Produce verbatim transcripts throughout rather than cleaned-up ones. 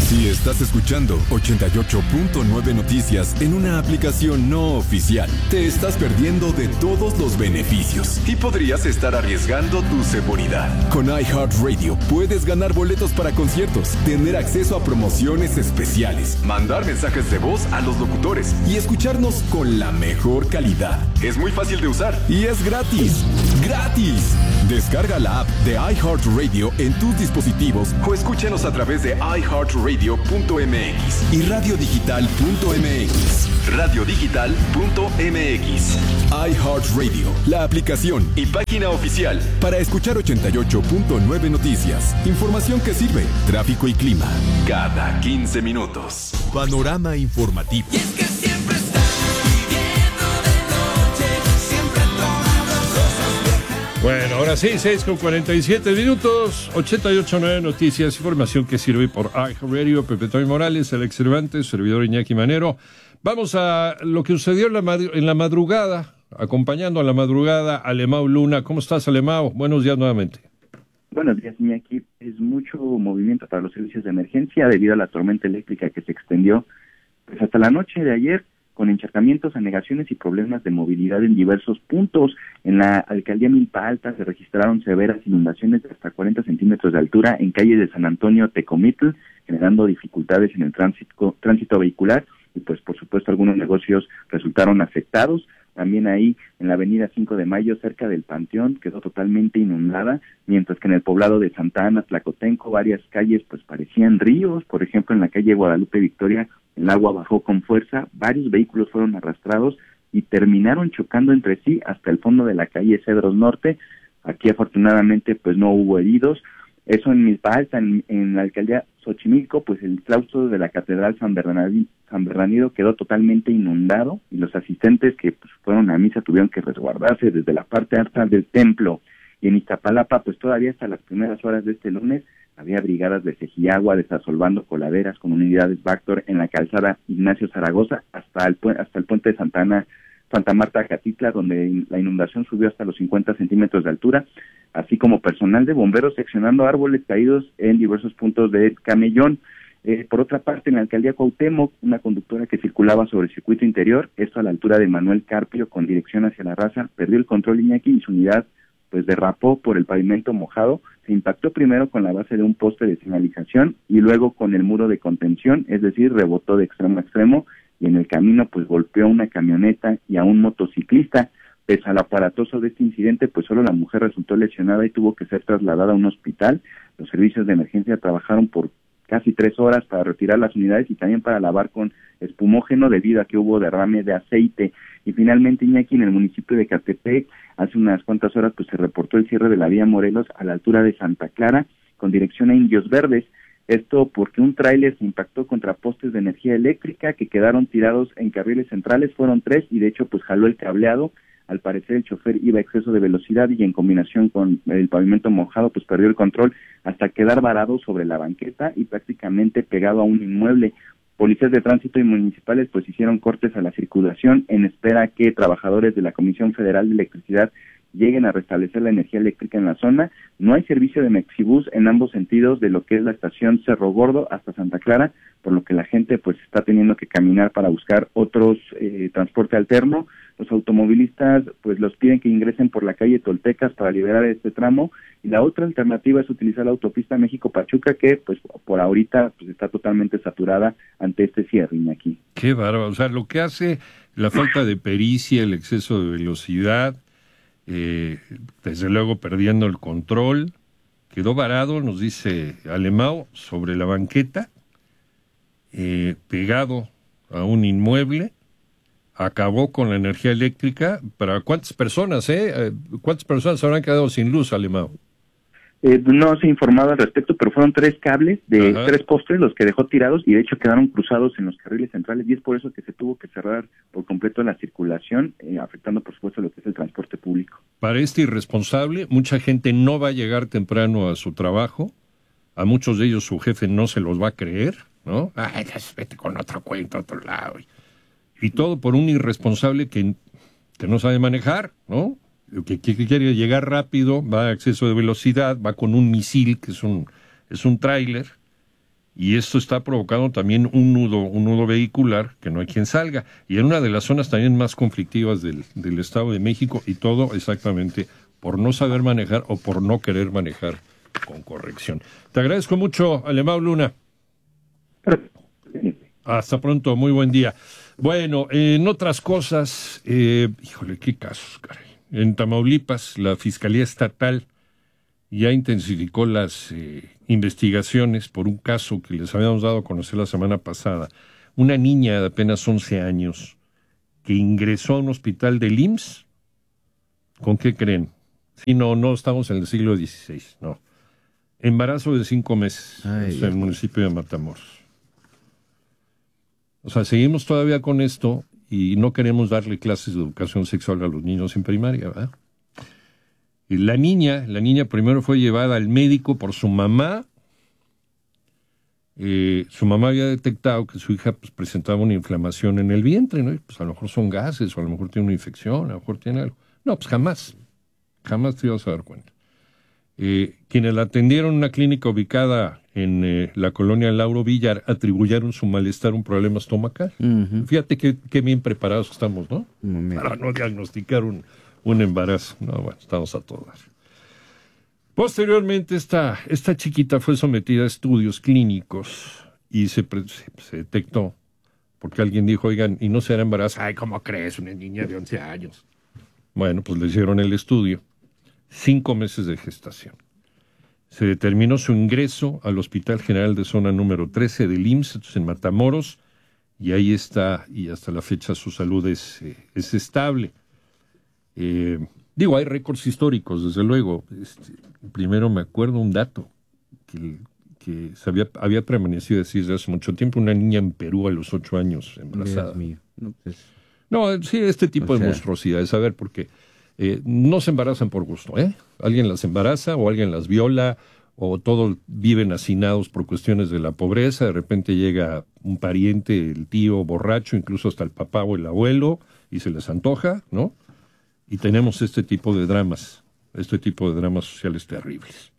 Si estás escuchando ochenta y ocho punto nueve Noticias en una aplicación no oficial, te estás perdiendo de todos los beneficios y podrías estar arriesgando tu seguridad. Con iHeartRadio puedes ganar boletos para conciertos, tener acceso a promociones especiales, mandar mensajes de voz a los locutores y escucharnos con la mejor calidad. Es muy fácil de usar y es gratis. ¡Gratis! Descarga la app de iHeartRadio en tus dispositivos o escúchanos a través de i heart radio punto m x y radio digital punto m x. radio digital punto m x. iHeartRadio, la aplicación y página oficial para escuchar ochenta y ocho punto nueve Noticias. Información que sirve, tráfico y clima, cada quince minutos. Panorama informativo. Y es que siempre estás viviendo de noche, siempre tomando cosas viejas. Bueno, ahora sí, seis con cuarenta y siete minutos, ochenta y ocho punto nueve Noticias, información que sirve por iHeartRadio. Pepe Toño Morales, Alex Cervantes, servidor Iñaki Manero. Vamos a lo que sucedió en la, madru- en la madrugada, acompañando a la madrugada a Alemão Luna. ¿Cómo estás, Alemão? Buenos días nuevamente. Buenos días, Iñaki. Es mucho movimiento para los servicios de emergencia debido a la tormenta eléctrica que se extendió pues hasta la noche de ayer, con encharcamientos, anegaciones y problemas de movilidad en diversos puntos. En la alcaldía Milpa Alta se registraron severas inundaciones de hasta cuarenta centímetros de altura en calles de San Antonio, Tecomitl, generando dificultades en el tránsito, tránsito vehicular, y pues por supuesto algunos negocios resultaron afectados. También ahí en la avenida cinco de mayo, cerca del Panteón, quedó totalmente inundada, mientras que en el poblado de Santa Ana, Tlacotenco, varias calles pues parecían ríos. Por ejemplo, en la calle Guadalupe Victoria, el agua bajó con fuerza, varios vehículos fueron arrastrados y terminaron chocando entre sí hasta el fondo de la calle Cedros Norte. Aquí afortunadamente pues no hubo heridos. Eso en Milpa Alta. En, en la alcaldía Xochimilco, pues el claustro de la Catedral San Bernardino, San Bernardino quedó totalmente inundado y los asistentes que pues, fueron a misa tuvieron que resguardarse desde la parte alta del templo. Y en Iztapalapa, pues todavía hasta las primeras horas de este lunes había brigadas de Cejiagua desasolvando coladeras con unidades Bactor en la calzada Ignacio Zaragoza hasta el, hasta el puente de Santa Ana, Santa Marta, Catitla, donde la inundación subió hasta los cincuenta centímetros de altura, así como personal de bomberos seccionando árboles caídos en diversos puntos de Camellón. Eh, por otra parte, en la alcaldía Cuauhtémoc, una conductora que circulaba sobre el circuito interior, esto a la altura de Manuel Carpio, con dirección hacia La Raza, perdió el control, Iñaki, y su unidad pues derrapó por el pavimento mojado. Se impactó primero con la base de un poste de señalización y luego con el muro de contención, es decir, rebotó de extremo a extremo, y en el camino pues golpeó a una camioneta y a un motociclista. Pese al aparatoso de este incidente, pues solo la mujer resultó lesionada y tuvo que ser trasladada a un hospital. Los servicios de emergencia trabajaron por casi tres horas para retirar las unidades y también para lavar con espumógeno debido a que hubo derrame de aceite. Y finalmente, Iñaki, en el municipio de Catepec, hace unas cuantas horas pues se reportó el cierre de la vía Morelos a la altura de Santa Clara con dirección a Indios Verdes. Esto porque un tráiler se impactó contra postes de energía eléctrica que quedaron tirados en carriles centrales. Fueron tres y de hecho pues jaló el cableado. Al parecer el chofer iba a exceso de velocidad y en combinación con el pavimento mojado pues perdió el control hasta quedar varado sobre la banqueta y prácticamente pegado a un inmueble. Policías de tránsito y municipales pues hicieron cortes a la circulación en espera que trabajadores de la Comisión Federal de Electricidad lleguen a restablecer la energía eléctrica en la zona. No hay servicio de Mexibus en ambos sentidos de lo que es la estación Cerro Gordo hasta Santa Clara, por lo que la gente pues está teniendo que caminar para buscar otros eh, transporte alterno. Los automovilistas pues los piden que ingresen por la calle Toltecas para liberar este tramo, y la otra alternativa es utilizar la autopista México-Pachuca, que pues por ahorita pues está totalmente saturada ante este cierre, aquí. Qué bárbaro, o sea, lo que hace la falta de pericia, el exceso de velocidad, eh, desde luego perdiendo el control, quedó varado, nos dice Alemão, sobre la banqueta, eh, pegado a un inmueble, acabó con la energía eléctrica. ¿Para cuántas personas, eh? ¿Cuántas personas habrán quedado sin luz, Alemão? Eh, no se ha informado al respecto, pero fueron tres cables de Ajá. tres postes los que dejó tirados y de hecho quedaron cruzados en los carriles centrales, y es por eso que se tuvo que cerrar por completo la circulación, eh, afectando por supuesto lo que es el transporte público. Para este irresponsable, mucha gente no va a llegar temprano a su trabajo, a muchos de ellos su jefe no se los va a creer, ¿no? Ay, vete con otro cuento a otro lado. Y todo por un irresponsable que, que no sabe manejar, ¿no? Que, que, que quiere llegar rápido, va a exceso de velocidad, va con un misil, que es un, es un tráiler, y esto está provocando también un nudo, un nudo vehicular que no hay quien salga, y en una de las zonas también más conflictivas del, del Estado de México, y todo exactamente por no saber manejar o por no querer manejar con corrección. Te agradezco mucho, Alemão Luna. Hasta pronto, muy buen día. Bueno, en otras cosas, eh, híjole, qué casos, caray. En Tamaulipas, la Fiscalía Estatal ya intensificó las eh, investigaciones por un caso que les habíamos dado a conocer la semana pasada. Una niña de apenas once años que ingresó a un hospital del I M S S. ¿Con qué creen? Sí, no, no estamos en el siglo dieciséis, no. Embarazo de cinco meses, Ay, en el municipio de Matamoros. O sea, seguimos todavía con esto y no queremos darle clases de educación sexual a los niños en primaria, ¿verdad? Y la niña, la niña primero fue llevada al médico por su mamá. Eh, su mamá había detectado que su hija pues, presentaba una inflamación en el vientre, ¿no? Y, pues a lo mejor son gases, o a lo mejor tiene una infección, a lo mejor tiene algo. No, pues jamás, jamás te ibas a dar cuenta. Eh, quienes la atendieron en una clínica ubicada en eh, la colonia Lauro Villar atribuyeron su malestar a un problema estomacal. Ujú. Fíjate qué, qué bien preparados estamos, ¿no? No me- Para no diagnosticar un, un embarazo. No, bueno, estamos a todo dar. Posteriormente, esta, esta chiquita fue sometida a estudios clínicos y se, pre- se, se detectó, porque alguien dijo, oigan, ¿y no será embarazo? Ay, ¿cómo crees? Una niña de once años. Bueno, pues le hicieron el estudio. Cinco meses de gestación. Se determinó su ingreso al Hospital General de Zona número trece del I M S S en Matamoros, y ahí está, y hasta la fecha su salud es, eh, es estable. Eh, digo, hay récords históricos, desde luego. Este, primero me acuerdo un dato, que, que se había, había permanecido así desde hace mucho tiempo, una niña en Perú a los ocho años embarazada. Dios mío. No, pues, No, sí, este tipo O de sea- monstruosidades, a ver, porque eh, no se embarazan por gusto, ¿eh? Alguien las embaraza o alguien las viola o todos viven hacinados por cuestiones de la pobreza, de repente llega un pariente, el tío borracho, incluso hasta el papá o el abuelo, y se les antoja, ¿no? Y tenemos este tipo de dramas, este tipo de dramas sociales terribles.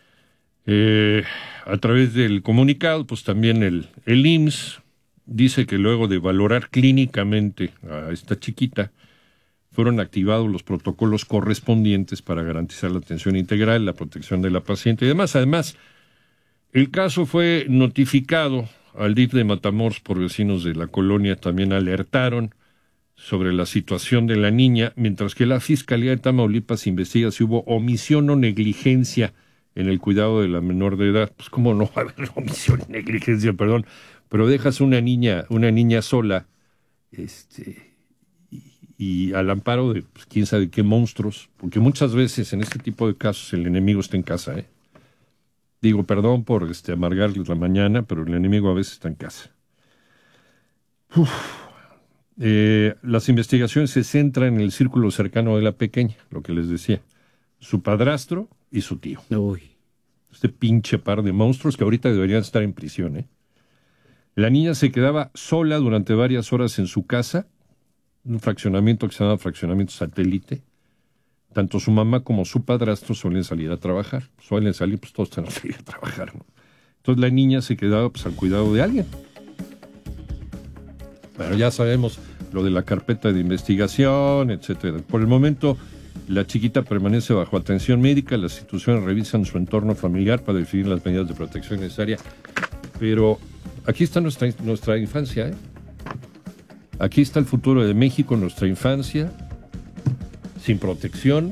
Eh, a través del comunicado, pues también el, el I M S S dice que luego de valorar clínicamente a esta chiquita, fueron activados los protocolos correspondientes para garantizar la atención integral, la protección de la paciente y demás. Además, el caso fue notificado al D I F de Matamoros por vecinos de la colonia, también alertaron sobre la situación de la niña, mientras que la Fiscalía de Tamaulipas investiga si hubo omisión o negligencia en el cuidado de la menor de edad. Pues cómo no va a haber omisión y negligencia, perdón, pero dejas una niña, una niña sola, este, y, y al amparo de pues, quién sabe qué monstruos, porque muchas veces en este tipo de casos el enemigo está en casa, ¿eh? Digo, perdón por este amargarles la mañana, pero el enemigo a veces está en casa. Uf. Eh, las investigaciones se centran en el círculo cercano de la pequeña, lo que les decía, su padrastro y su tío. uy. Este pinche par de monstruos que ahorita deberían estar en prisión, ¿eh? La niña se quedaba sola durante varias horas en su casa, un fraccionamiento que se llama fraccionamiento satélite. Tanto su mamá como su padrastro suelen salir a trabajar. Suelen salir, pues todos tenemos que ir a trabajar, ¿no? Entonces la niña se quedaba pues al cuidado de alguien. Pero ya sabemos lo de la carpeta de investigación, etcétera. Por el momento, la chiquita permanece bajo atención médica. Las instituciones revisan su entorno familiar para definir las medidas de protección necesarias. Pero aquí está nuestra, nuestra infancia, ¿eh? Aquí está el futuro de México, nuestra infancia, sin protección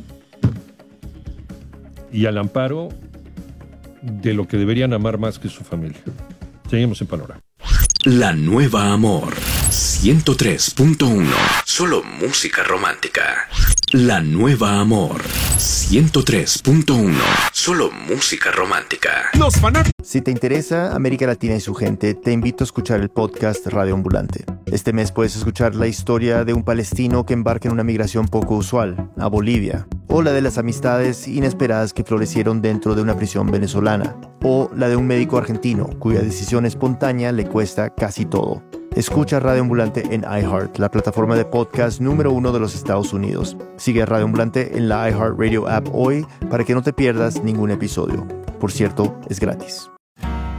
y al amparo de lo que deberían amar más que su familia. Seguimos en Panorama. La Nueva Amor ciento tres punto uno. Solo música romántica. La Nueva Amor ciento tres punto uno. Solo música romántica. Los fanáticos. Si te interesa América Latina y su gente, te invito a escuchar el podcast Radio Ambulante. Este mes puedes escuchar la historia de un palestino que embarca en una migración poco usual, a Bolivia, o la de las amistades inesperadas que florecieron dentro de una prisión venezolana, o la de un médico argentino cuya decisión espontánea le cuesta casi todo. Escucha Radio Ambulante en iHeart, la plataforma de podcast número uno de los Estados Unidos. Sigue a Radio Ambulante en la iHeartRadio app hoy para que no te pierdas ningún episodio. Por cierto, es gratis.